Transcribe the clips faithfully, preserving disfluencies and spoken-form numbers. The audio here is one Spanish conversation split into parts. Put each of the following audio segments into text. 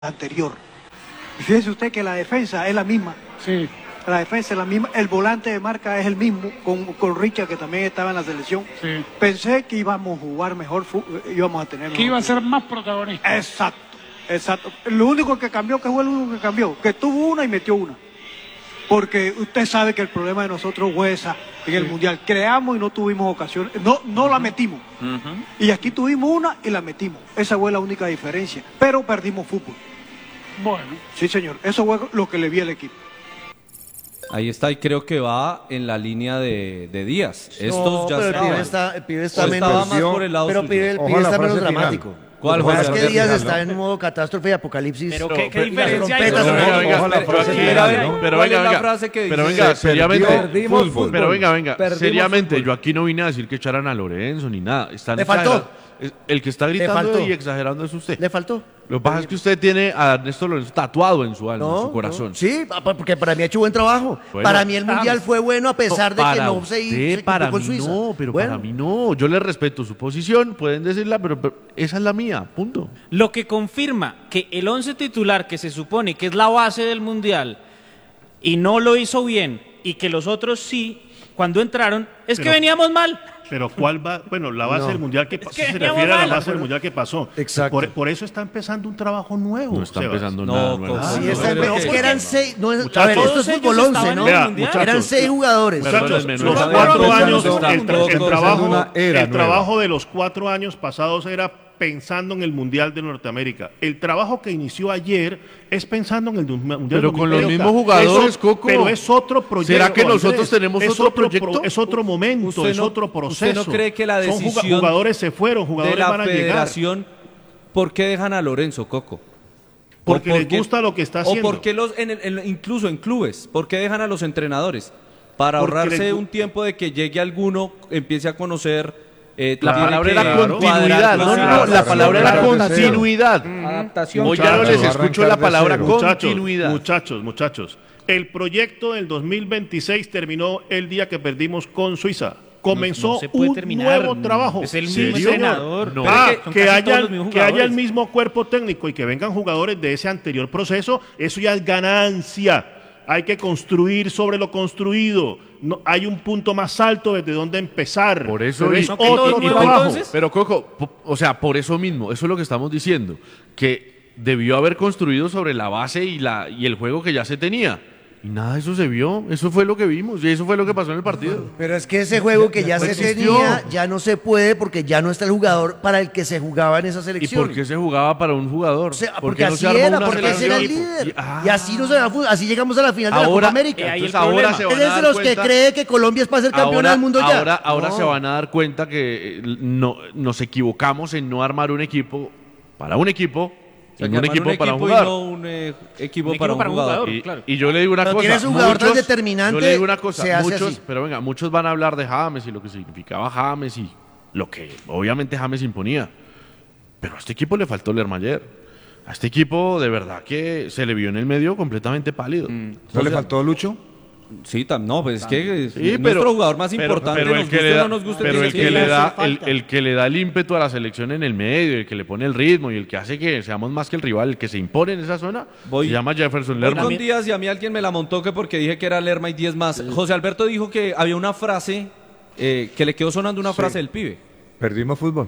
anterior. Fíjese usted que la defensa es la misma. Sí. La defensa es la misma, el volante de marca es el mismo, con, con Richard, que también estaba en la selección. Sí. Pensé que íbamos a jugar mejor, íbamos a tener mejor que iba a ser fútbol. más protagonista. Exacto, exacto. Lo único que cambió, que fue lo único que cambió, que tuvo una y metió una. Porque usted sabe que el problema de nosotros fue esa en el Sí. Mundial. Creamos y no tuvimos ocasiones, no, no la metimos. Uh-huh. Y aquí tuvimos una y la metimos. Esa fue la única diferencia. Pero perdimos fútbol. Bueno. Sí, señor. Eso fue lo que le vi al equipo. Ahí está, y creo que va en la línea de, de Díaz. Estos No, ya pero el estaban. pibe está, el pibe está O estaba menos. más por el lado Pero suyo. pibe, el pibe Ojalá está menos frase final. dramático. ¿Cuál, Lo que pasa José? es que Díaz Final, está ¿no? en un modo catástrofe y apocalipsis. Pero No, qué, qué pero- diferencia hay. trompetas, Pero venga, venga, ojalá pero frase aquí- final, pero ¿no? ¿Cuál venga, es venga, la venga. frase que Pero dice? venga, Se perdió seriamente. Perdimos fútbol. Pero venga, venga, Perdimos seriamente, fútbol. yo aquí no vine a decir que echaran a Lorenzo ni nada. Están Le faltó. exagerando. Es- El que está gritando faltó. y exagerando es usted. ¿Le faltó? Lo que pasa es que usted tiene a Ernesto Lorenzo tatuado en su alma, No, en su corazón. no. Sí, pa- porque para mí ha hecho buen trabajo. Bueno. Para mí el Mundial fue bueno a pesar de que Para no se usted, se cumplió para con mí Suiza. no, pero Bueno, para mí no. Yo le respeto su posición, pueden decirla, pero, pero esa es la mía, punto. Lo que confirma que el once titular, que se supone que es la base del Mundial, y no lo hizo bien, y que los otros sí, cuando entraron, es Pero- que veníamos mal. Pero ¿cuál va? Bueno, la base No. del mundial que pasó que se veníamos refiere a la mal. base del mundial que pasó. Exacto. Por, por eso está empezando un trabajo nuevo. No está Sebas. empezando No, nada con- nuevo. sí, no, está- no, es que no, eran no. seis. No, es- a Muchachos, ver, esto es todos fútbol ellos once, estaban ¿no? en el Vea, Mundial. muchachos, Eran seis jugadores. Perdón, Muchachos, Perdónenme, los no está cuatro empezando años, una- el, todo el comenzando trabajo, una era el nueva. trabajo de los cuatro años pasados era pensando en el Mundial de Norteamérica. El trabajo que inició ayer es pensando en el du- Mundial de Pero con los Norteamérica. mismos jugadores, Eso- Coco. Pero es otro proyecto. ¿Será que nosotros Andrés. tenemos Es otro pro- proyecto? Es otro momento, ¿Usted es no- otro proceso. usted no cree que la Son juga- decisión jugadores se fueron, de jugadores la van a llegar. federación, ¿por qué dejan a Lorenzo, Coco? Porque ¿O por les qué- gusta lo que está O haciendo. por qué los, en el- en- incluso en clubes, ¿por qué dejan a los entrenadores? Para Porque ahorrarse les gu- un tiempo de que llegue alguno, empiece a conocer. eh, La tiene palabra que era cuadrar continuidad, no, no, no, cosas. la palabra era Claro, claro, continuidad. Adaptación. Hoy ya no les Muchachos, escucho la arrancar de palabra cero. continuidad. Muchachos, muchachos, el proyecto del dos mil veintiséis terminó el día que perdimos con Suiza. Comenzó No- no se puede un terminar. nuevo trabajo. Es el ¿Sí, mismo señor? entrenador. No. Pero Ah, es que son que, casi haya, todos los mismos que haya el jugadores. mismo cuerpo técnico y que vengan jugadores de ese anterior proceso, eso ya es ganancia. Hay que construir sobre lo construido. No, hay un punto más alto desde donde empezar. Por eso Pero y- es ¿No que todo otro es nuevo, trabajo. entonces? Pero Coco, po- o sea, por eso mismo, eso es lo que estamos diciendo, que debió haber construido sobre la base y la y el juego que ya se tenía. Y nada de eso se vio, eso fue lo que vimos y eso fue lo que pasó en el partido. Pero es que ese juego que ya No se existió. tenía, ya no se puede porque ya no está el jugador para el que se jugaba en esa ¿Y selección. por qué se jugaba para un jugador? O sea, ¿Por porque qué no así se armó era, una porque ese era el selección? líder. Y- ah. Y así, no se va a fu- así llegamos a la final de la Ahora, Copa América. eh, ahí el entonces ahora problema. se van Él a es dar de los que cuenta- cree que Colombia es para ser campeona ahora, del mundo ya. Ahora, ahora No. se van a dar cuenta que eh, no, nos equivocamos en no armar un equipo para un equipo O sea, y que un armar equipo para un y jugador. no un eh, equipo, Un para equipo un para un jugador. jugador. Y, claro. y yo le digo una Pero cosa. tienes un jugador tan determinante, Yo le digo una cosa. se hace Muchos, así. pero venga, muchos van a hablar de James y lo que significaba James y lo que obviamente James imponía. Pero a este equipo le faltó Lermayer. A este equipo de verdad que se le vio en el medio completamente pálido. Mm. ¿No le faltó Lucho? Sí, tam- no, pues es que es Sí, nuestro pero- jugador más pero- importante, pero el nos que guste le o da- no nos guste. pero tiene el que que ir. le da hace el, falta. el que le da el ímpetu a la selección en el medio, el que le pone el ritmo y el que hace que seamos más que el rival, el que se impone en esa zona, Voy- se llama Jefferson Voy Lerma. con Díaz y a mí alguien me la montó que porque dije que era Lerma y diez más. José Alberto dijo que había una frase eh, que le quedó sonando una frase del pibe. Perdimos fútbol.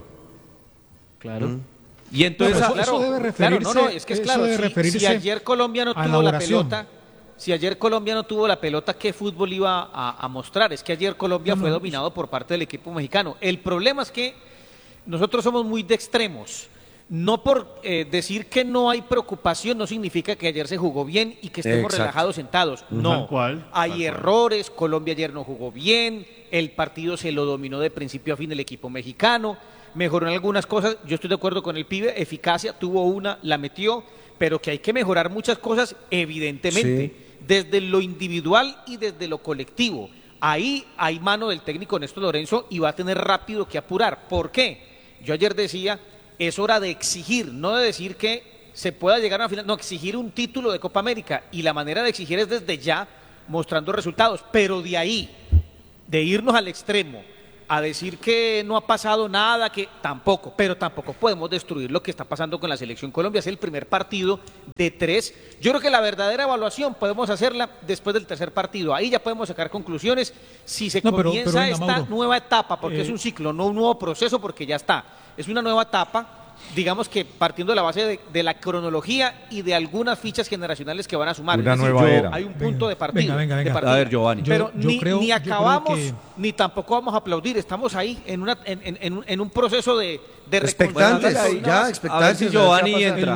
Claro. Y entonces Eso- a- eso debe Claro, referirse, no, no, es que es eso claro, debe si- referirse si, ayer Colombia no a la tuvo la oración. pelota, si ayer Colombia no tuvo la pelota, ¿qué fútbol iba a, a mostrar? Es que ayer Colombia No, fue no, dominado por parte del equipo mexicano. El problema es que nosotros somos muy de extremos. No por eh, decir que no hay preocupación no significa que ayer se jugó bien y que estemos Exacto. relajados sentados. No, Tal cual, hay tal cual. errores, Colombia ayer no jugó bien, el partido se lo dominó de principio a fin el equipo mexicano, mejoró en algunas cosas, yo estoy de acuerdo con el pibe, eficacia, tuvo una, la metió, pero que hay que mejorar muchas cosas, evidentemente, desde lo individual y desde lo colectivo. Ahí hay mano del técnico Néstor Lorenzo y va a tener rápido que apurar. ¿Por qué? Yo ayer decía, es hora de exigir, no de decir que se pueda llegar a una final, no, exigir un título de Copa América. Y la manera de exigir es desde ya, mostrando resultados. Pero de ahí, de irnos al extremo, a decir que no ha pasado nada, que tampoco, pero tampoco podemos destruir lo que está pasando con la Selección Colombia. Es el primer partido de tres. Yo creo que la verdadera evaluación podemos hacerla después del tercer partido. Ahí ya podemos sacar conclusiones si se No, pero- comienza pero venga, esta Mauro, nueva etapa, porque eh, es un ciclo, no un nuevo proceso, porque ya está. Es una nueva etapa, digamos que partiendo de la base de, de la cronología y de algunas fichas generacionales que van a sumar. Una Es decir, nueva yo- era. Hay un punto Venga, de partido. venga, venga, de venga. partida. A ver, Giovanni. Yo- Pero yo ni, creo- ni yo creo acabamos, que- ni tampoco vamos a aplaudir. Estamos ahí en, una, en, en- en un, en un proceso de, de Expectantes, reconstrucción. ya, A ver expectantes. si a ver qué va a Giovanni pasar. entra.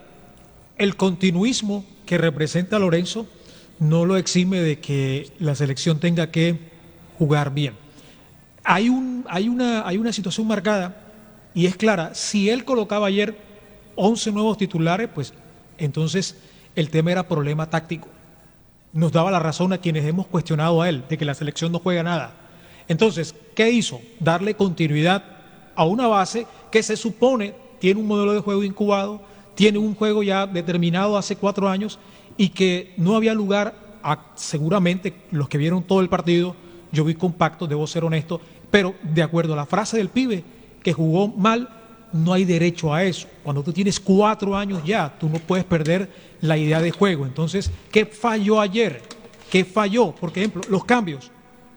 El continuismo que representa Lorenzo no lo exime de que la selección tenga que jugar bien. Hay, un, hay, una, hay una situación marcada y es clara. Si él colocaba ayer once nuevos titulares, pues entonces el tema era problema táctico. Nos daba la razón a quienes hemos cuestionado a él de que la selección no juega nada. Entonces, ¿qué hizo? Darle continuidad a una base que se supone tiene un modelo de juego incubado, tiene un juego ya determinado hace cuatro años y que no había lugar a, seguramente, los que vieron todo el partido, yo vi compacto, debo ser honesto, pero de acuerdo a la frase del pibe, que jugó mal, no hay derecho a eso. Cuando tú tienes cuatro años ya, tú no puedes perder la idea de juego. Entonces, ¿qué falló ayer? ¿Qué falló? Por ejemplo, los cambios.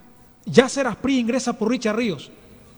Yacer Asprilla ingresa por Richard Ríos,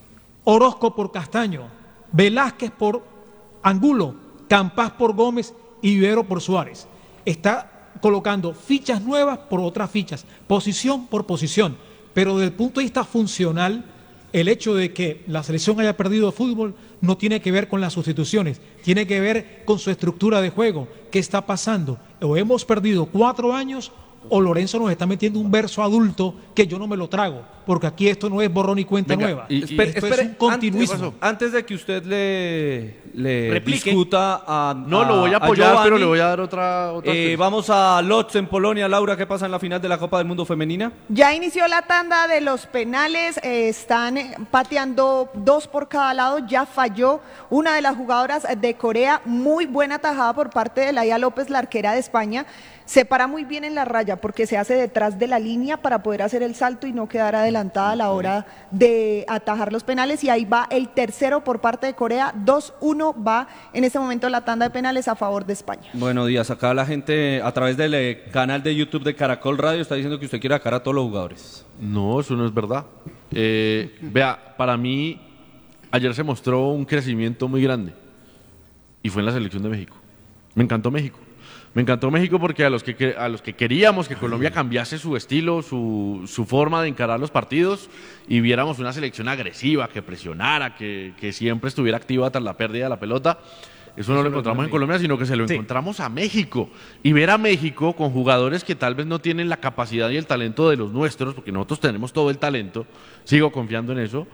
Orozco por Castaño, Velázquez por Angulo, Campas por Gómez y Ibero por Suárez. Está colocando fichas nuevas por otras fichas, posición por posición. Pero desde el punto de vista funcional, el hecho de que la selección haya perdido fútbol no tiene que ver con las sustituciones, tiene que ver con su estructura de juego. ¿Qué está pasando? O hemos perdido cuatro años o Lorenzo nos está metiendo un verso adulto que yo no me lo trago, porque aquí esto no es borrón y cuenta Venga, nueva. y- y- Esto Espere, es un continuismo. Antes, antes de que usted le, le Replique. discuta a No, lo voy a a apoyar, Giovanni, pero le voy a dar otra... otra eh, vamos a Lodz en Polonia. Laura, ¿qué pasa en la final de la Copa del Mundo Femenina? Ya inició la tanda de los penales, eh, están eh, pateando dos por cada lado, ya falló una de las jugadoras de Corea, muy buena tajada por parte de Laia López, la arquera de España, se para muy bien en la raya porque se hace detrás de la línea para poder hacer el salto y no quedar adelantada a la hora de atajar los penales y ahí va el tercero por parte de Corea, dos uno va en este momento la tanda de penales a favor de España. Buenos días. Acá la gente a través del eh, canal de YouTube de Caracol Radio está diciendo que usted quiere sacar a todos los jugadores. No, eso no es verdad. Eh, vea, para mí, ayer se mostró un crecimiento muy grande y fue en la selección de México. Me encantó México. Me encantó México porque a los que, que- a los que queríamos que Colombia cambiase su estilo, su, su forma de encarar los partidos y viéramos una selección agresiva, que presionara, que, que siempre estuviera activa tras la pérdida de la pelota, eso no lo encontramos en Colombia, sino que se lo encontramos a México. Y ver a México con jugadores que tal vez no tienen la capacidad y el talento de los nuestros, porque nosotros tenemos todo el talento, sigo confiando en eso,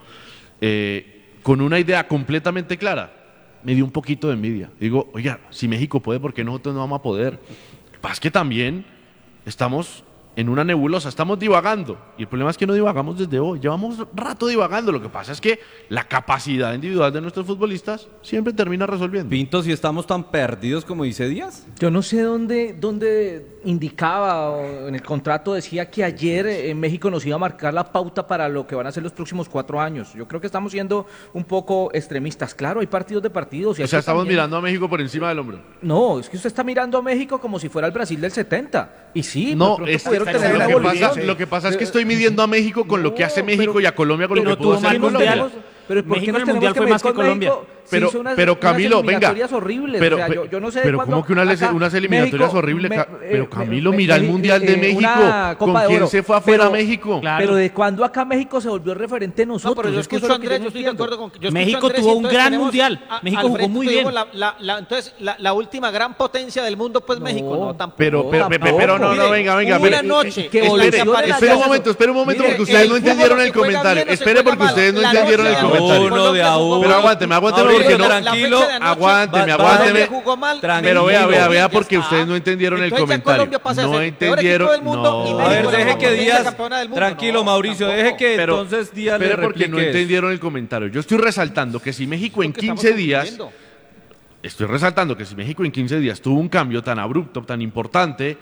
eh, con una idea completamente clara, me dio un poquito de envidia. Digo, oiga, si México puede, ¿por qué nosotros no vamos a poder? Lo que pasa es que también estamos en una nebulosa, estamos divagando. Y el problema es que no divagamos desde hoy, llevamos rato divagando. Lo que pasa es que la capacidad individual de nuestros futbolistas siempre termina resolviendo. Pinto, si estamos tan perdidos como dice Díaz. Yo no sé dónde, dónde indicaba o en el contrato decía que ayer eh, en México nos iba a marcar la pauta para lo que van a ser los próximos cuatro años. Yo creo que estamos siendo un poco extremistas. Claro, hay partidos de partidos. Y O hay sea, que estamos también- mirando a México por encima del hombro. No, es que usted está mirando a México como si fuera el Brasil del setenta. Y sí, No, de pronto es, pudieron tener lo, una que evolución. pasa, lo que pasa es que estoy midiendo a México con lo que hace No, México pero- y a Colombia con lo pero que pudo tuvo hacer más Colombia. mundiales. Pero ¿por qué México nos en el Mundial tenemos que fue meter más que con Colombia. México? Se Pero, hizo unas- pero Camilo, unas venga. eliminatorias horribles. Pero, o sea, yo, yo no sé pero cuándo ¿cómo que unas, acá unas eliminatorias México, horribles? me- Ca- eh, pero me- Camilo, me- mira el me- Mundial eh, de eh, México. una Copa ¿Con de quién Oro. se fue afuera Pero- México? Claro. Pero de cuándo acá México se volvió referente de nosotros. No, pero yo Es que escucho eso a es lo que Andrés, no yo estoy de entiendo. acuerdo con yo escucho México a Andrés, tuvo y un entonces gran tenemos mundial. a- México al jugó frente muy tuvimos bien. La, la, la- entonces, la, la última gran potencia del mundo, pues No, México, no, tampoco. Pero, pero, tampoco. pero, pero no, no, Mire, venga, venga. una pero- noche que espere, evolucione la espere un cosa. momento, espere un momento, Mire, porque ustedes el no fútbol entendieron que el juega comentario. bien no se Espere, juega porque mal. ustedes no La entendieron el noche de comentario. Uno de a uno. Pero aguánteme, aguánteme, Mauricio, porque no. tranquilo. La fecha de anoche, Aguánteme, va- aguánteme. Colombia jugó mal, Pero vea, Tranquilo. vea, vea, Ya porque está. ustedes no entendieron el Entonces ya comentario. Colombia pasa a No ser el peor entendieron. equipo del mundo y No. A ver, México deje es que la Díaz, campeona del mundo. tranquilo No, Mauricio, tampoco. deje que Pero- entonces Díaz le Espere, porque no replique eso. entendieron el comentario. Yo estoy resaltando que si México en Porque estamos quince días, confundiendo. estoy resaltando que si México en quince días tuvo un cambio tan abrupto, tan importante,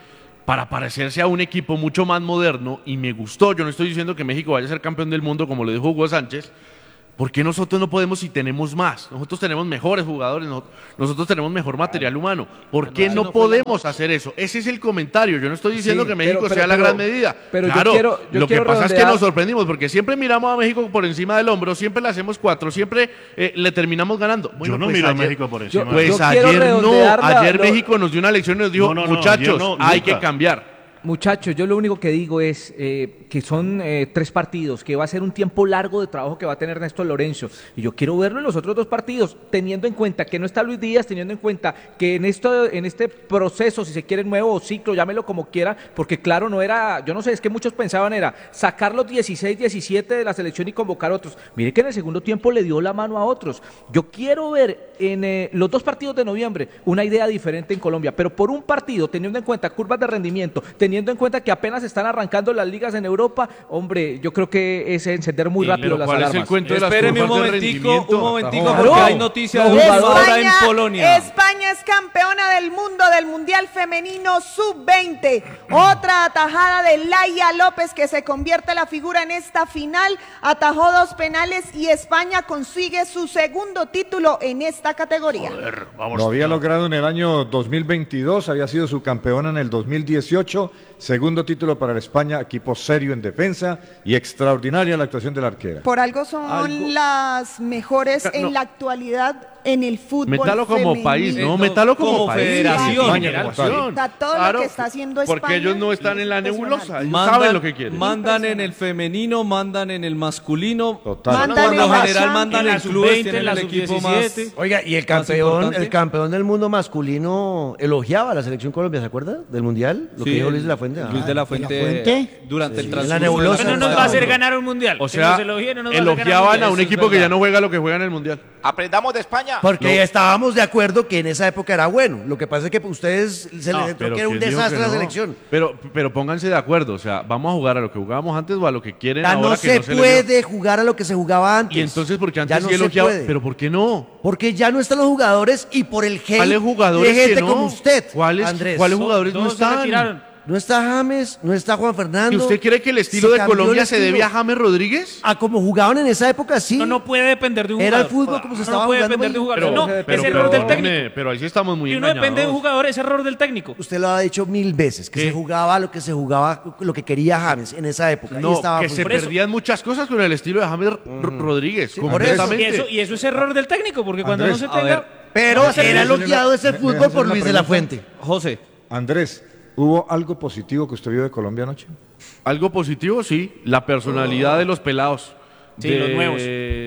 para parecerse a un equipo mucho más moderno, y me gustó. Yo no estoy diciendo que México vaya a ser campeón del mundo, como lo dijo Hugo Sánchez. ¿Por qué nosotros no podemos si tenemos más? Nosotros tenemos mejores jugadores, no- nosotros tenemos mejor material humano. ¿Por qué no podemos hacer eso? Ese es el comentario. Yo no estoy diciendo Sí, que México pero- pero- sea la pero- gran medida. pero yo claro, quiero- yo lo que quiero pasa es que redondear- nos sorprendimos, porque siempre miramos a México por encima del hombro, siempre le hacemos cuatro, siempre eh, le terminamos ganando. Bueno, Yo no pues miro a ayer- México por encima. Pues Yo quiero ayer no, redondear la- ayer lo- México nos dio una lección y nos dijo, No, no, no, muchachos, ayer no, hay nunca. que cambiar. Muchachos, yo lo único que digo es eh, que son eh, tres partidos, que va a ser un tiempo largo de trabajo que va a tener Néstor Lorenzo. Y yo quiero verlo en los otros dos partidos, teniendo en cuenta que no está Luis Díaz, teniendo en cuenta que en, esto, en este proceso, si se quiere, nuevo ciclo, llámelo como quiera, porque claro, no era, yo no sé, es que muchos pensaban era sacar los dieciséis, diecisiete de la selección y convocar otros. Mire que en el segundo tiempo le dio la mano a otros. Yo quiero ver en eh, los dos partidos de noviembre una idea diferente en Colombia, pero por un partido, teniendo en cuenta curvas de rendimiento, teniendo en cuenta que apenas están arrancando las ligas en Europa, hombre, yo creo que es encender muy Sí, rápido pero las ¿cuál es el alarmas. cuento de las Espéreme un curvas de momentico, rendimiento? un momentico, Claro. porque hay noticia No, de última hora en España, Polonia. España es campeona del mundo del Mundial Femenino sub veinte. Otra atajada de Laia López, que se convierte la figura en esta final. Atajó dos penales y España consigue su segundo título en esta categoría. Lo había logrado en el año dos mil veintidós, había sido su campeona en el dos mil dieciocho, segundo título para la España, equipo serio en defensa y extraordinaria la actuación de la arquera. Por algo son Algo- las mejores en No. la actualidad en el fútbol Métalo como femenino. país, Eh, no, no, métalo como, como país. federación. España Como como tal. federación. Está todo lo que está haciendo Porque España, ellos no están en la nebulosa, ellos impresionante. saben lo que quieren. mandan en el femenino, mandan en el masculino. Total. Mandan Por en lo la general Champions, mandan en la en sub clubes, veinte, tienen en la el sub equipo diecisiete. más... Oiga, y el más campeón, importante. el campeón del mundo masculino elogiaba a la selección Colombia, ¿se acuerda? Del Mundial, lo que Sí, dijo Luis de la Fuente. Luis Ah, de la Fuente, durante el Sí, transcurso la de nebulosa. Eso no nos va a hacer ganar un mundial. O Que sea, nos elogien, no nos va a hacer ganar un elogiaban mundial. a un Eso es equipo que ya verdad. no juega lo que juega en el Mundial. Aprendamos de España. Porque estábamos de acuerdo que en esa época era bueno. Lo que pasa es que pues, ustedes se No, les entró pero que era un ¿quién dijo desastre que la no? selección. Pero, pero pónganse de acuerdo, o sea, ¿vamos a jugar a lo que jugábamos antes o a lo que quieren Ya ahora no que se no se les puede jugar a lo que se jugaba antes. dio? Y entonces, ¿por qué Ya antes no sí se elogiaba? puede. ¿Pero por qué no? Porque ya no están los jugadores y por el hate ¿Cuáles jugadores de gente que no? como usted, ¿Cuáles, Andrés. ¿cuáles jugadores no Todos se están? retiraron. No está James, no está Juan Fernando. ¿Y usted cree que el estilo Se de cambió Colombia el se estilo. debe a James Rodríguez? A como jugaban en esa época, sí. No, no puede depender de un Era el jugador. fútbol como se No, estaba no puede jugando depender de un ahí. jugador. no, es error del técnico. Pero ahí sí estamos muy Y uno depende de un engañados. jugador, es error del técnico. Usted lo ha dicho mil veces, que ¿Qué? se jugaba lo que se jugaba, lo que quería James en esa época. y No, estaba que se funcionando. perdían muchas cosas con el estilo de James R- Rodríguez. por eso. Y completamente. eso, y eso es error del técnico, porque cuando Andrés, no se a tenga... ver, Pero no va a ser era eso. elogiado ese me- me fútbol hace por una Luis de la pregunta. Fuente. José, Andrés, ¿hubo algo positivo que usted vio de Colombia anoche? Algo positivo, sí. La personalidad de los pelados. Sí, De- los nuevos.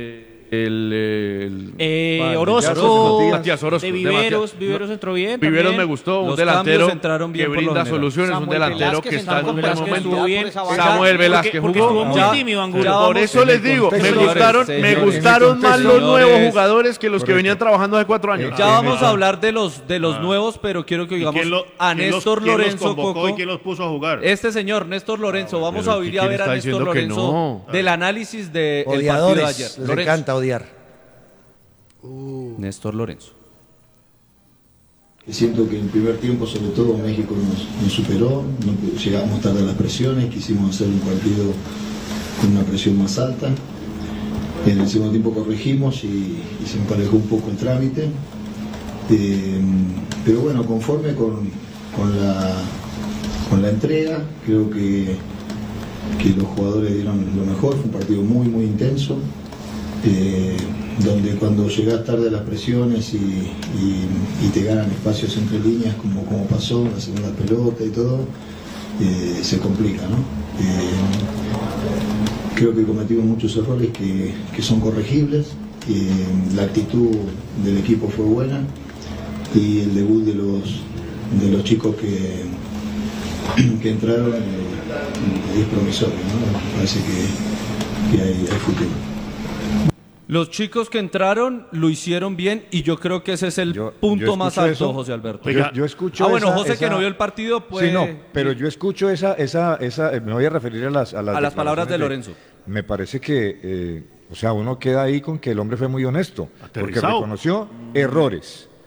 El, el- Eh, Matías Orozco, Matías. Matías Orozco, de de Viveros, Matías. Viveros entró bien. Viveros también. me gustó, un Los delantero cambios entraron bien que por lo brinda general. soluciones, un Samuel delantero Velázquez que está en entró un con buen Velázquez, momento. estuvo bien. por esa banda. Samuel Porque- Velázquez porque jugó. estuvo muy Ya- tímido, Angulo. ya Por vamos eso en les el digo, me contexto, gustaron, señores, me señores, gustaron en el más los contexto. nuevos Señores. jugadores que los que Correcto. venían trabajando hace cuatro años. Ya vamos a hablar de los de los nuevos, pero quiero que ¿Y digamos quién lo- a quién los- Néstor quién los Lorenzo convocó Coco. y quién los puso a jugar? Este señor, Néstor Lorenzo, vamos pero a oír ¿quién a ver está a Néstor diciendo que Lorenzo no? del análisis del partido de Odiadores, ayer. les Lorenzo. encanta odiar. Néstor Lorenzo. Siento que en el primer tiempo, sobre todo, México nos, nos superó, no pu- llegamos tarde a las presiones, quisimos hacer un partido con una presión más alta. En el segundo tiempo corregimos y, y se emparejó un poco el trámite. Eh, pero bueno, conforme con, con, la, con la entrega, creo que, que los jugadores dieron lo mejor, fue un partido muy, muy intenso. Eh, donde cuando llegas tarde a las presiones y, y- y te ganan espacios entre líneas, como, como pasó en la segunda pelota y todo, eh, se complica, ¿no? Eh, creo que cometimos muchos errores que, que son corregibles, eh, la actitud del equipo fue buena y el debut de los, de los chicos que, que entraron eh, es promisorio, ¿no? Parece que, que hay, hay futuro. Los chicos que entraron lo hicieron bien y yo creo que ese es el Yo- punto yo más escucho alto, eso. José Alberto. Yo, yo escucho ah, bueno, esa- José que esa- no vio el partido, pues... Sí, no, pero yo escucho esa, esa, esa, eh, me voy a referir a las, a las, A las palabras de declaraciones Lorenzo. Me parece que, eh, o sea, uno queda ahí con que el hombre fue muy honesto, porque Aterrizado. reconoció errores,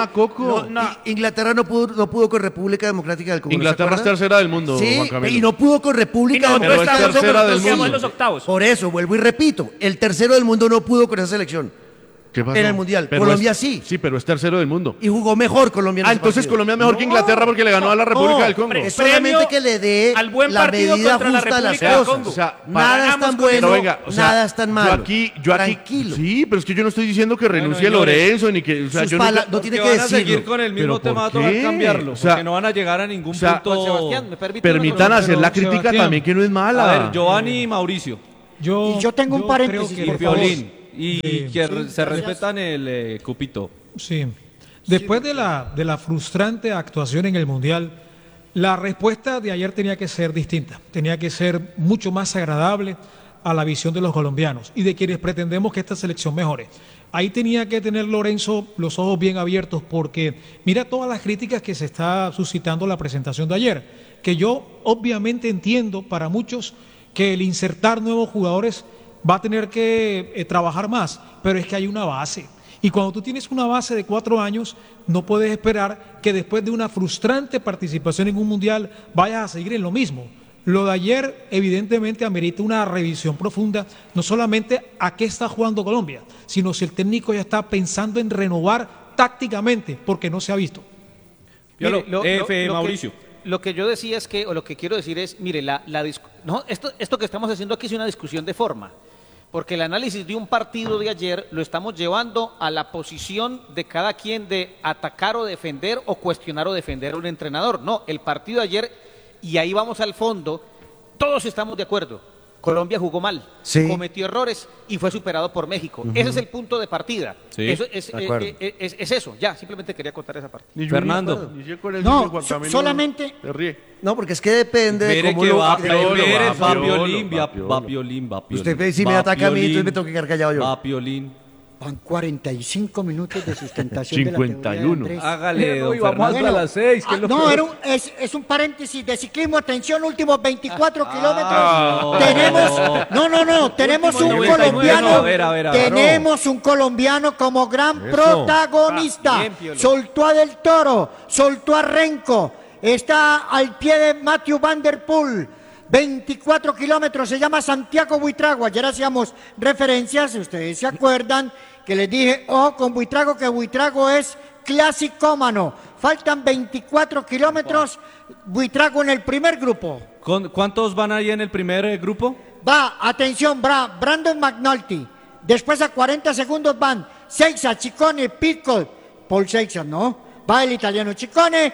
problema, Coco. No, no, Inglaterra no pudo, no pudo con República Democrática del Congo. Inglaterra es tercera del mundo, Sí, Juan Camilo. y no pudo con República Y nosotros Democrática estamos tercera nosotros del quedamos mundo. en los octavos. Por eso, vuelvo y repito, el tercero del mundo no pudo con esa selección. ¿Qué pasó? en el Mundial. Pero Colombia es- sí. Sí, pero es tercero del mundo. Y jugó mejor Colombia en Ah, ese entonces partido. Colombia es mejor que No, Inglaterra porque le ganó a la República no, del Congo. Es solamente que le dé al buen la partido medida contra la justa de las República del cosas. Congo. O sea, nada es ganamos tan con bueno, Pero venga, o sea, nada es tan malo. Yo aquí, yo aquí, Tranquilo. Sí, pero es que yo no estoy diciendo que renuncie señores, Lorenzo ni que, o sea, sus yo pala- nunca- no tiene Porque que van a decirlo. seguir con el mismo ¿Pero por tema, va a tocar qué? cambiarlo, O sea, porque no van a llegar a ningún o sea, punto. Juan Sebastián, ¿me permite una Permitan pregunta? hacer la Pero, crítica Sebastián, también, que no es mala. A ver, Giovanni y Mauricio. Yo, Y yo tengo un yo paréntesis, creo Y que- por favor. Piolín. Y Sí. que re- se respetan el eh, cupito. Sí. Después de la, de la frustrante actuación en el Mundial, la respuesta de ayer tenía que ser distinta, tenía que ser mucho más agradable a la visión de los colombianos y de quienes pretendemos que esta selección mejore. Ahí tenía que tener Lorenzo los ojos bien abiertos porque mira todas las críticas que se está suscitando la presentación de ayer, que yo obviamente entiendo para muchos que el insertar nuevos jugadores va a tener que eh, trabajar más, pero es que hay una base. Y cuando tú tienes una base de cuatro años, no puedes esperar que después de una frustrante participación en un mundial vayas a seguir en lo mismo. Lo de ayer evidentemente amerita una revisión profunda, no solamente a qué está jugando Colombia, sino si el técnico ya está pensando en renovar tácticamente, porque no se ha visto. Piolo, Mire, lo- F, lo- lo que- Mauricio. Lo que yo decía es que, o lo que quiero decir es, mire, la, la discu- no, esto, esto que estamos haciendo aquí es una discusión de forma, porque el análisis de un partido de ayer lo estamos llevando a la posición de cada quien de atacar o defender o cuestionar o defender a un entrenador. No, el partido de ayer, y ahí vamos al fondo, todos estamos de acuerdo. Colombia jugó mal, Sí. cometió errores y fue superado por México. Ese es el punto de partida. Sí, Eso es, de acuerdo. eh, eh, es- es eso, ya, simplemente quería contar esa parte. Ni yo Fernando. ni acuerdo, ni sé cuál es el No, Juan so- Camilo solamente- se ríe. No, porque es que depende de Mire cómo que lo... va, de- Piolo, Pérez, va va Piolo, Piolín, va va Piolo. va Piolín, va Piolín. Usted si me va ataca a mí, Piolín, entonces me tengo que quedar callado yo. Va Piolín. Van cuarenta y cinco minutos de sustentación de la cincuenta y teoría de uno. Andrés. Hágale, don y vamos Fernando. hasta las seis. que Ah, es lo no, peor. era un- es, es un paréntesis de ciclismo. Atención, últimos veinticuatro kilómetros. no. Tenemos, no, no, no, tenemos un Último noventa y nueve, colombiano. no, a ver, a ver, a ver. Tenemos un colombiano como gran Eso. protagonista. Ah, bien, Piolo. Soltó a Del Toro, soltó a Renko. Está al pie de Matthew Van Der Poel. veinticuatro kilómetros, se llama Santiago Buitrago. Ayer hacíamos referencias, si ustedes se acuerdan, que les dije, ojo con Buitrago, que Buitrago es clasicómano. Faltan veinticuatro kilómetros, Buitrago en el primer grupo. ¿Con- ¿Cuántos van ahí en el primer eh, grupo? Va, atención, Bra, Brandon McNulty. Después a cuarenta segundos van Seixas, Ciccone, Pitcock, Paul Seixas, ¿no? Va el italiano Ciccone,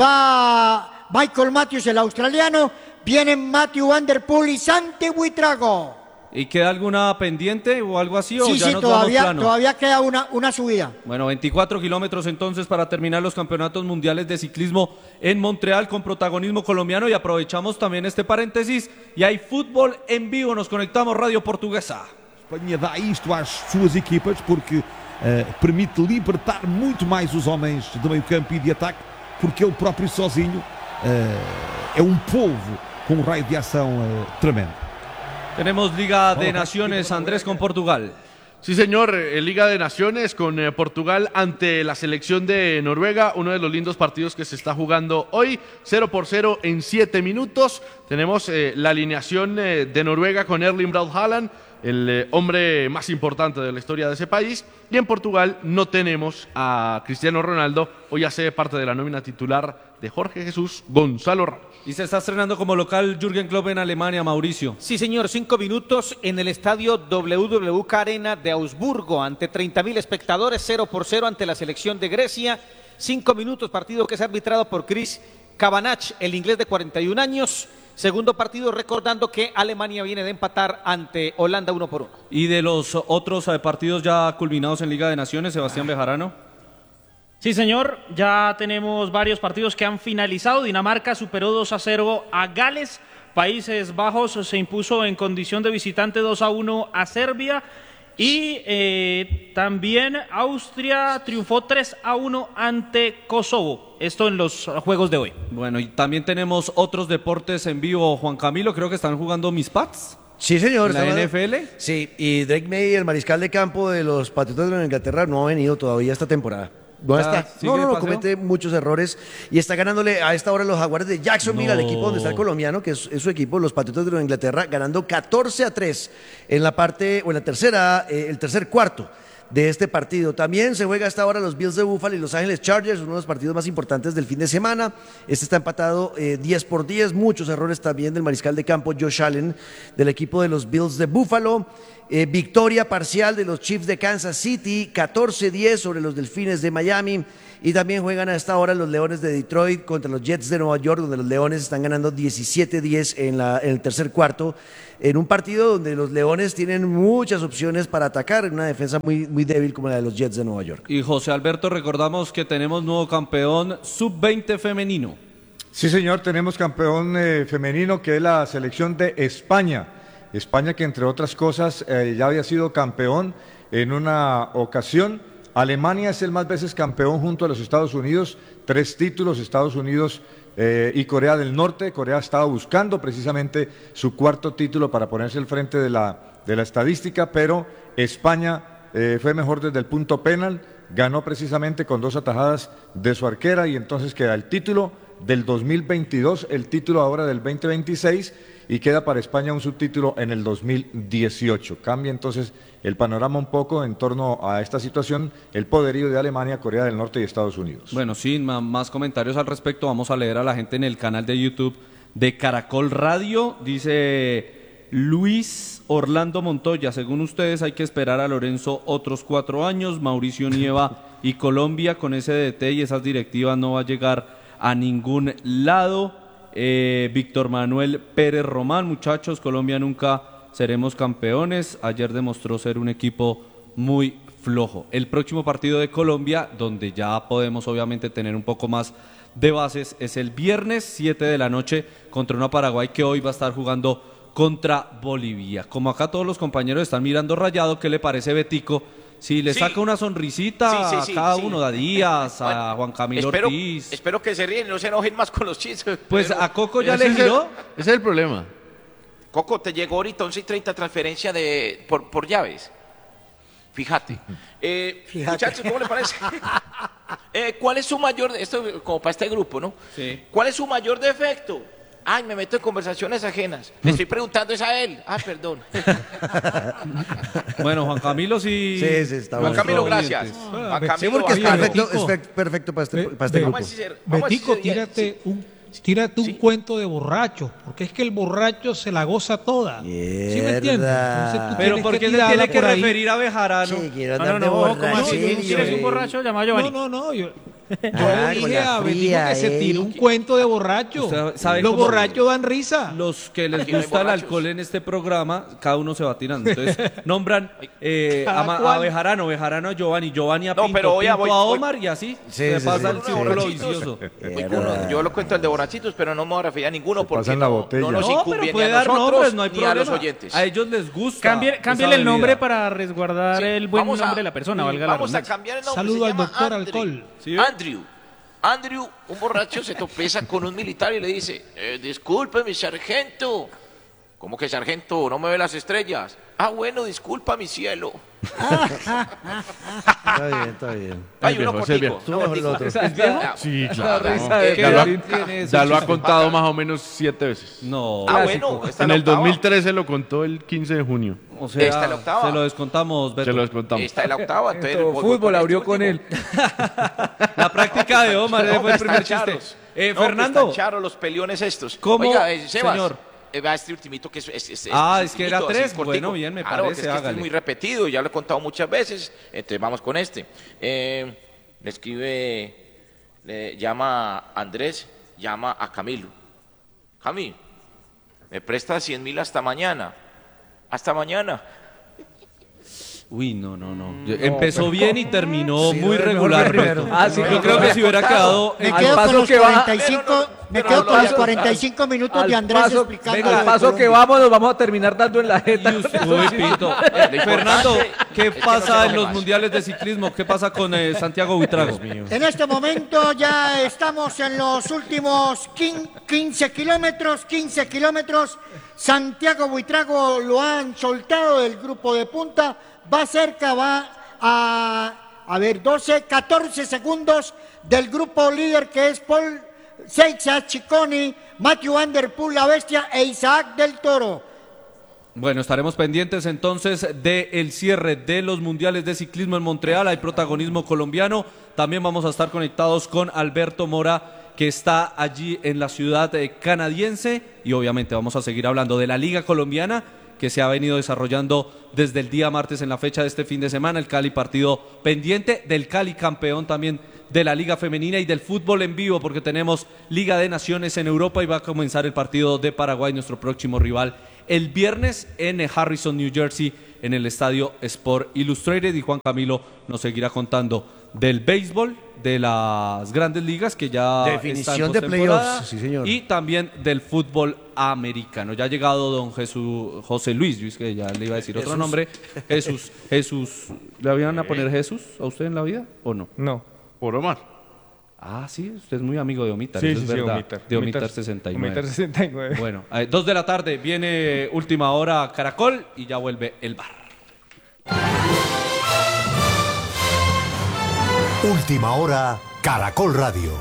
va Michael Matthews, el australiano, vienen Matthew Van Der Poel y Santi Buitrago. ¿Y queda alguna pendiente o algo así? ¿O Sí, ya sí, nos todavía, vamos plano? todavía queda una, una subida. Bueno, veinticuatro kilómetros entonces para terminar los campeonatos mundiales de ciclismo en Montreal con protagonismo colombiano y aprovechamos también este paréntesis y hay fútbol en vivo, nos conectamos Radio Portuguesa. Espanha dá isto às suas equipas porque eh, permite libertar muito mais os homens do meio campo e de ataque porque ele próprio sozinho eh, é um polvo com um raio de ação eh, tremendo. Tenemos Liga de Naciones, Andrés, con Portugal. Sí, señor, eh, Liga de Naciones con eh, Portugal ante la selección de Noruega, uno de los lindos partidos que se está jugando hoy, cero por cero en siete minutos. Tenemos eh, la alineación eh, de Noruega con Erling Braut Haaland, el eh, hombre más importante de la historia de ese país, y en Portugal no tenemos a Cristiano Ronaldo, hoy hace parte de la nómina titular de Jorge Jesús Gonzalo Ramos. Y se está estrenando como local Jürgen Klopp en Alemania, Mauricio. Sí, señor, cinco minutos en el estadio W W K Arena de Augsburgo ante treinta mil espectadores, cero por cero ante la selección de Grecia. Cinco minutos, partido que es arbitrado por Chris Kavanagh, el inglés de cuarenta y un años. Segundo partido, recordando que Alemania viene de empatar ante Holanda uno por uno. Y de los otros eh, partidos ya culminados en Liga de Naciones, Sebastián Bejarano. Sí, señor, ya tenemos varios partidos que han finalizado. Dinamarca superó dos a cero a Gales. Países Bajos se impuso en condición de visitante dos a uno a Serbia. Y eh, también Austria triunfó tres a uno ante Kosovo. Esto en los juegos de hoy. Bueno, y también tenemos otros deportes en vivo, Juan Camilo. Creo que están jugando mis Pats. Sí, señor. ¿En la estamos- N F L? Sí, y Drake May, el mariscal de campo de los Patriotas de Nueva Inglaterra, no ha venido todavía esta temporada. No Ah, está. ¿sigue No, no, de no, paseo? comete muchos errores y está ganándole a esta hora los Jaguares de Jacksonville No. al equipo donde está el colombiano, que es, es su equipo, los Patriotas de Nueva Inglaterra, ganando catorce a tres en la parte, o en la tercera, eh, el tercer cuarto. de este partido. También se juega hasta ahora los Bills de Buffalo y Los Ángeles Chargers, uno de los partidos más importantes del fin de semana. Este está empatado eh, diez por diez, muchos errores también del mariscal de campo Josh Allen del equipo de los Bills de Buffalo. Eh, victoria parcial de los Chiefs de Kansas City, catorce diez sobre los Delfines de Miami. Y también juegan a esta hora los Leones de Detroit contra los Jets de Nueva York, donde los Leones están ganando diecisiete diez en, la, en el tercer cuarto, en un partido donde los Leones tienen muchas opciones para atacar, en una defensa muy, muy débil como la de los Jets de Nueva York. Y José Alberto, recordamos que tenemos nuevo campeón sub veinte femenino. Sí, señor, tenemos campeón eh, femenino, que es la selección de España. España, que entre otras cosas eh, ya había sido campeón en una ocasión. Alemania es el más veces campeón junto a los Estados Unidos, tres títulos, Estados Unidos eh, y Corea del Norte. Corea estaba buscando precisamente su cuarto título para ponerse al frente de la, de la estadística, pero España eh, fue mejor desde el punto penal, ganó precisamente con dos atajadas de su arquera y entonces queda el título del dos mil veintidós, el título ahora del veinte veintiséis y queda para España un subtítulo en el dos mil dieciocho. Cambia entonces el panorama un poco en torno a esta situación, el poderío de Alemania, Corea del Norte y Estados Unidos. Bueno, sin más comentarios al respecto, vamos a leer a la gente en el canal de YouTube de Caracol Radio. Dice Luis Orlando Montoya, según ustedes hay que esperar a Lorenzo otros cuatro años, Mauricio Nieva y Colombia con ese D T y esas directivas no va a llegar a ningún lado. Eh, Víctor Manuel Pérez Román, muchachos, Colombia nunca seremos campeones, ayer demostró ser un equipo muy flojo. El próximo partido de Colombia, donde ya podemos obviamente tener un poco más de bases, es el viernes siete de la noche contra una Paraguay que hoy va a estar jugando contra Bolivia. Como acá todos los compañeros están mirando Rayado, ¿qué le parece Betico? Si le Sí. saca una sonrisita Sí, sí, sí, a cada sí. uno, a Díaz, a Juan Camilo espero, Ortiz. espero que se ríen y no se enojen más con los chistes. Pues pero- a Coco ya Ese le es el- giró. Ese es el problema. Coco, te llegó ahorita once y treinta transferencia de, por, por llaves. Fíjate. Eh, Muchachos, ¿cómo le parece? Eh, ¿Cuál es su mayor, esto como para este grupo, ¿no? Sí. ¿Cuál es su mayor defecto? Ay, me meto en conversaciones ajenas. Le estoy preguntando es a él. Ah, perdón. Bueno, Juan Camilo sí. Sí, sí, está Juan bueno. Camilo, gracias. Ah, Juan Sí, Camilo, porque es bacano. perfecto, es fe- perfecto para este, para este Be- grupo. Vamos a decir- vamos a Betico, decir- tírate un, tírate un cuento de borracho, porque es que el borracho se la goza toda. ¿Sí me entiendes? Entonces tú Pero tienes ¿por que qué se tirarla tiene que por ahí. referir a Bejarano? Sí, quiero No, andar no, de no, ¿cómo borracho. así? yo- ¿Tienes un borracho llamado Giovanni? No, no, no, yo, yo Ah, le con dije la a Betico fría, que se eh. tire un cuento de borracho. Usted sabe Los cómo- borrachos dan risa. Los que les Aquí no hay gusta el borrachos. alcohol en este programa, cada uno se va tirando. Entonces, nombran eh, a, Cada Ma- a cual. Bejarano, Bejarano a Giovanni, Giovanni a No, Pinto, pero voy a- Pinto voy- a voy- Omar y así Sí, se sí, pasa sí, el sí. círculo Borrachitos. vicioso. Voy con uno. Yo lo cuento el de borrachitos, pero no me voy a referir a ninguno porque pasan la no, botella. no nos No, pero incumbe ni puede a dar nosotros nombres, no hay ni problema. a los oyentes. A ellos les gusta. Cambie, esa cámbiale el bebida. nombre para resguardar Sí, el buen vamos a- nombre de la persona, valga la Vamos a redundancia. cambiar el nombre. Saludo se al llama doctor Andrew. Alcohol. ¿Sí? Andrew. Andrew, un borracho se tropeza con un militar y le dice, eh, disculpe mi sargento. ¿Cómo que sargento? ¿No me ve las estrellas? Ah, bueno, disculpa mi cielo. Está bien, está bien. Hay El uno viejo, ese es el cortico. Tú mejor el otro. ¿Es viejo? Sí, La claro. risa de Ya lo ha- Piolín tiene ese Ya lo ha chiste. contado más o menos siete veces. No. Ah, clásico. bueno, esta es En la el octava. dos mil trece lo contó el quince de junio. O sea, Esta es la octava. se lo descontamos, Beto. Se lo descontamos. Esta es la octava. Entonces, Todo voy- voy fútbol este abrió con último. él. La práctica de Omar, ese No, fue el que primer están chiste. charros. Eh, No, que Fernando. están charros los peliones estos. ¿Cómo, Oiga, eh, Sebas, señor? eh, vea este ultimito que es... es- es- Ah, es es que era ultimito, tres. así cortico. Bueno, bien, me Claro, parece, que es que este hágale. es muy repetido, ya lo he contado muchas veces. Entonces vamos con este. Eh, le escribe, le llama a Andrés, llama a Camilo. Cami, me presta cien mil hasta mañana. Hasta mañana. Uy, no, no, no. Yo- Empezó bien y terminó Sí, muy el mejor regular. fue primero. Beto. Ah, sí, Yo creo que si hubiera quedado Me en- quedo al con paso los que va- cuarenta y cinco, Pero no, me pero quedo no con lo los hagas. cuarenta y cinco minutos Al de Andrés paso, explicando. venga, lo al de paso que Colombia. vamos nos vamos a terminar dando en la jeta. Uy, Pito. Fernando, ¿qué es que no pasa se en enoje los más. mundiales de ciclismo? ¿Qué pasa con eh, Santiago Buitrago? En este momento ya estamos en los últimos quin- quince kilómetros, quince kilómetros. Santiago Buitrago lo han soltado del grupo de punta, va cerca, va a, a ver, doce, catorce segundos del grupo líder que es Paul Seixas Cicconi, Matthew Van Der Poel, la bestia, e Isaac del Toro. Bueno, estaremos pendientes entonces del cierre de los mundiales de ciclismo en Montreal. Hay protagonismo colombiano. También vamos a estar conectados con Alberto Mora, que está allí en la ciudad canadiense. Y obviamente vamos a seguir hablando de la Liga Colombiana, que se ha venido desarrollando desde el día martes en la fecha de este fin de semana. El Cali partido pendiente, del Cali campeón también de la Liga Femenina y del fútbol en vivo, porque tenemos Liga de Naciones en Europa y va a comenzar el partido de Paraguay, nuestro próximo rival, el viernes en Harrison, New Jersey, en el estadio Sport Illustrated. Y Juan Camilo nos seguirá contando del béisbol, de las grandes ligas, que ya definición está de en postemporada, playoffs, sí señor, y también del fútbol americano. Ya ha llegado don Jesús, José Luis, Luis, que ya le iba a decir Jesús. otro nombre, Jesús, Jesús, ¿le habían a poner Jesús a usted en la vida o no? No. Por Omar. Ah, sí, usted es muy amigo de Omitar, Sí, eso sí, es sí, verdad, Omitar. de Omitar Omitar sesenta y nueve. Omitar sesenta y nueve. Bueno, a dos de la tarde viene Última Hora Caracol y ya vuelve el bar. Última Hora Caracol Radio.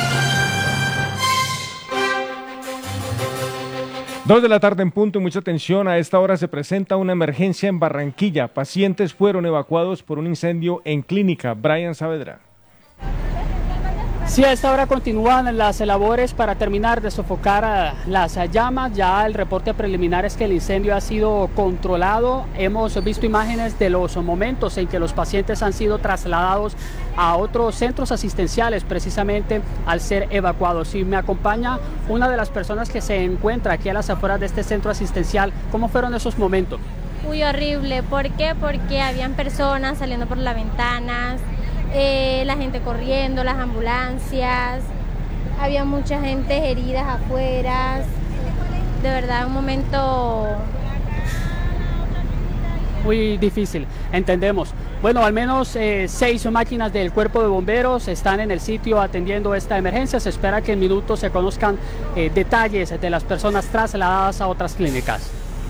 Dos de la tarde en punto y mucha atención. A esta hora se presenta una emergencia en Barranquilla. Pacientes fueron evacuados por un incendio en clínica. Brian Saavedra. Sí, a esta hora continúan las labores para terminar de sofocar las llamas. Ya el reporte preliminar es que el incendio ha sido controlado. Hemos visto imágenes de los momentos en que los pacientes han sido trasladados a otros centros asistenciales precisamente al ser evacuados. Y me acompaña una de las personas que se encuentra aquí a las afueras de este centro asistencial. ¿Cómo fueron esos momentos? Uy, horrible. ¿Por qué? Porque habían personas saliendo por las ventanas. Eh, la gente corriendo, las ambulancias, había mucha gente heridas afuera, de verdad un momento muy difícil, entendemos. Bueno, al menos eh, seis máquinas del Cuerpo de Bomberos están en el sitio atendiendo esta emergencia. Se espera que en minutos se conozcan eh, detalles de las personas trasladadas a otras clínicas.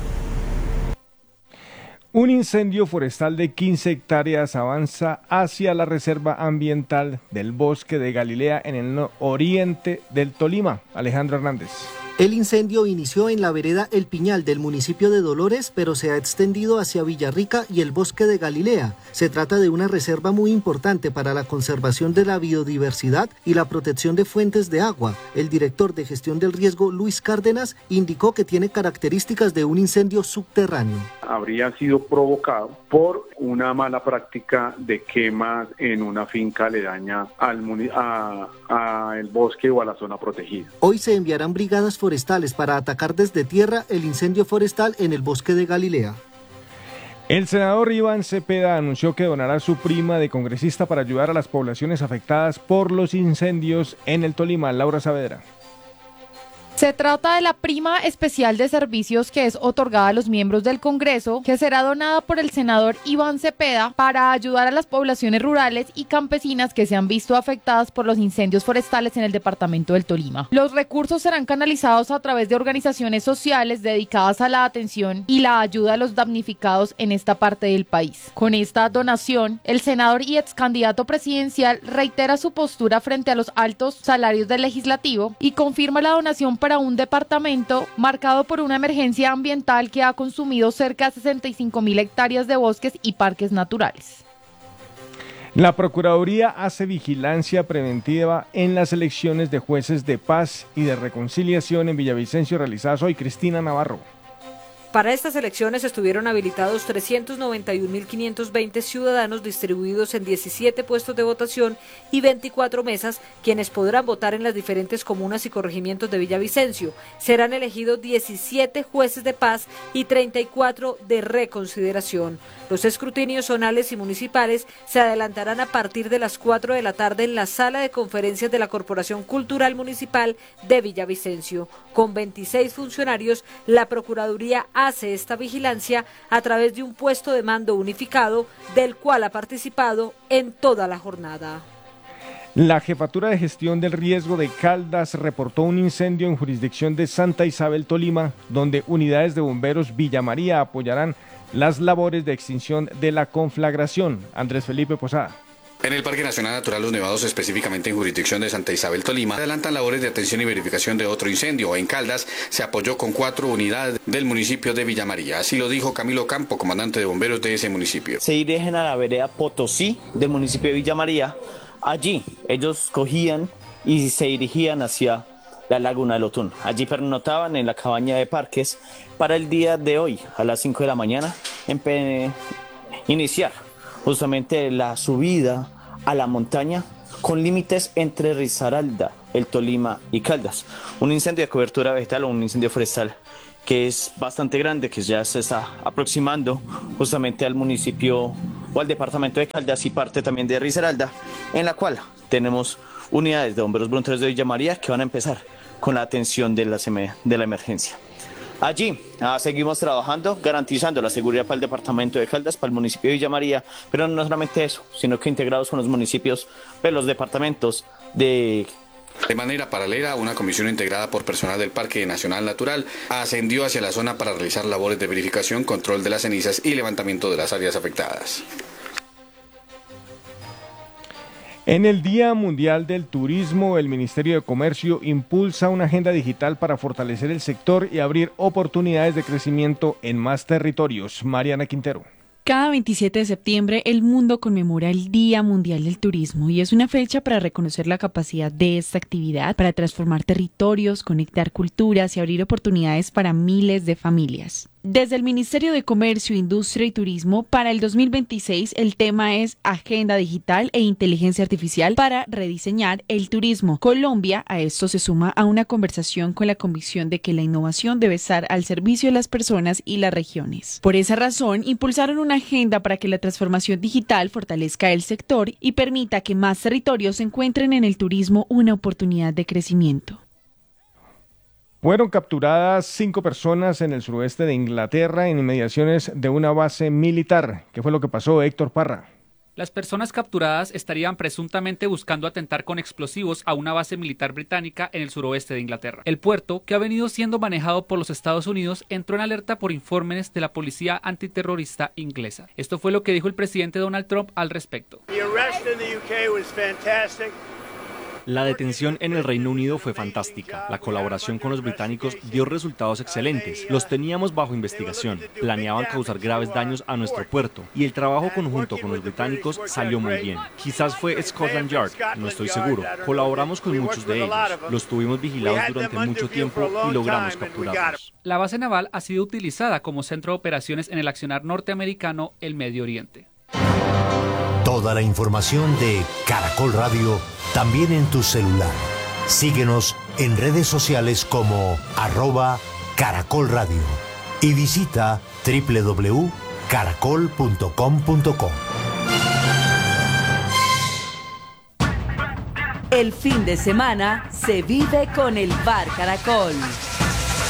Un incendio forestal de quince hectáreas avanza hacia la reserva ambiental del Bosque de Galilea en el oriente del Tolima. Alejandro Hernández. El incendio inició en la vereda El Piñal del municipio de Dolores, pero se ha extendido hacia Villarrica y el Bosque de Galilea. Se trata de una reserva muy importante para la conservación de la biodiversidad y la protección de fuentes de agua. El director de gestión del riesgo, Luis Cárdenas, indicó que tiene características de un incendio subterráneo. Habría sido provocado por una mala práctica de quemas en una finca aledaña al a, a el bosque o a la zona protegida. Hoy se enviarán brigadas forestales para atacar desde tierra el incendio forestal en el Bosque de Galilea. El senador Iván Cepeda anunció que donará su prima de congresista para ayudar a las poblaciones afectadas por los incendios en el Tolima. Laura Saavedra. Se trata de la prima especial de servicios que es otorgada a los miembros del Congreso, que será donada por el senador Iván Cepeda para ayudar a las poblaciones rurales y campesinas que se han visto afectadas por los incendios forestales en el departamento del Tolima. Los recursos serán canalizados a través de organizaciones sociales dedicadas a la atención y la ayuda a los damnificados en esta parte del país. Con esta donación, el senador y ex candidato presidencial reitera su postura frente a los altos salarios del legislativo y confirma la donación para un departamento marcado por una emergencia ambiental que ha consumido cerca de sesenta y cinco mil hectáreas de bosques y parques naturales. La Procuraduría hace vigilancia preventiva en las elecciones de jueces de paz y de reconciliación en Villavicencio realizadas hoy. Cristina Navarro. Para estas elecciones estuvieron habilitados trescientos noventa y un mil quinientos veinte ciudadanos distribuidos en diecisiete puestos de votación y veinticuatro mesas, quienes podrán votar en las diferentes comunas y corregimientos de Villavicencio. Serán elegidos diecisiete jueces de paz y treinta y cuatro de reconsideración. Los escrutinios zonales y municipales se adelantarán a partir de las cuatro de la tarde en la sala de conferencias de la Corporación Cultural Municipal de Villavicencio. Con veintiséis funcionarios, la Procuraduría hace esta vigilancia a través de un puesto de mando unificado, del cual ha participado en toda la jornada. La Jefatura de Gestión del Riesgo de Caldas reportó un incendio en jurisdicción de Santa Isabel, Tolima, donde unidades de bomberos Villa María apoyarán las labores de extinción de la conflagración. Andrés Felipe Posada. En el Parque Nacional Natural Los Nevados, específicamente en jurisdicción de Santa Isabel, Tolima, adelantan labores de atención y verificación de otro incendio. En Caldas se apoyó con cuatro unidades del municipio de Villa María. Así lo dijo Camilo Campo, comandante de bomberos de ese municipio. Se dirigen a la vereda Potosí del municipio de Villa María. Allí ellos cogían y se dirigían hacia la laguna del Otún. Allí pernotaban en la cabaña de Parques para el día de hoy, a las cinco de la mañana, empe- iniciar justamente la subida a la montaña con límites entre Risaralda, el Tolima y Caldas. Un incendio de cobertura vegetal o un incendio forestal que es bastante grande, que ya se está aproximando justamente al municipio o al departamento de Caldas y parte también de Risaralda, en la cual tenemos unidades de bomberos voluntarios de Villa María que van a empezar con la atención de la, de la emergencia. Allí ah, seguimos trabajando, garantizando la seguridad para el departamento de Caldas, para el municipio de Villa María, pero no solamente eso, sino que integrados con los municipios, de los departamentos de... De manera paralela, una comisión integrada por personal del Parque Nacional Natural ascendió hacia la zona para realizar labores de verificación, control de las cenizas y levantamiento de las áreas afectadas. En el Día Mundial del Turismo, el Ministerio de Comercio impulsa una agenda digital para fortalecer el sector y abrir oportunidades de crecimiento en más territorios. Mariana Quintero. Cada veintisiete de septiembre el mundo conmemora el Día Mundial del Turismo y es una fecha para reconocer la capacidad de esta actividad para transformar territorios, conectar culturas y abrir oportunidades para miles de familias. Desde el Ministerio de Comercio, Industria y Turismo, para el dos mil veintiséis el tema es Agenda Digital e Inteligencia Artificial para rediseñar el turismo. Colombia a esto se suma a una conversación con la convicción de que la innovación debe estar al servicio de las personas y las regiones. Por esa razón, impulsaron una agenda para que la transformación digital fortalezca el sector y permita que más territorios encuentren en el turismo una oportunidad de crecimiento. Fueron capturadas cinco personas en el suroeste de Inglaterra en inmediaciones de una base militar. ¿Qué fue lo que pasó, Héctor Parra? Las personas capturadas estarían presuntamente buscando atentar con explosivos a una base militar británica en el suroeste de Inglaterra. El puerto, que ha venido siendo manejado por los Estados Unidos, entró en alerta por informes de la policía antiterrorista inglesa. Esto fue lo que dijo el presidente Donald Trump al respecto. La detención en el Reino Unido fue fantástica. La colaboración con los británicos dio resultados excelentes. Los teníamos bajo investigación. Planeaban causar graves daños a nuestro puerto y el trabajo conjunto con los británicos salió muy bien. Quizás fue Scotland Yard, no estoy seguro. Colaboramos con muchos de ellos. Los tuvimos vigilados durante mucho tiempo y logramos capturarlos. La base naval ha sido utilizada como centro de operaciones en el accionar norteamericano el Medio Oriente. Toda la información de Caracol Radio también en tu celular. Síguenos en redes sociales como arroba Caracol Radio y visita doble u doble u doble u punto caracol punto com punto co. El fin de semana se vive con el Bar Caracol.